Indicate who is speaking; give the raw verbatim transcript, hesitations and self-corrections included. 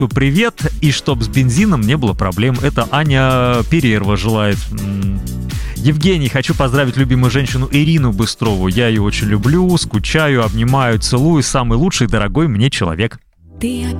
Speaker 1: Привет, и чтоб с бензином не было проблем. Это Аня Перерва желает. Евгений, хочу поздравить любимую женщину Ирину Быстрову. Я ее очень люблю, скучаю, обнимаю, целую. Самый лучший, дорогой мне человек.
Speaker 2: Ты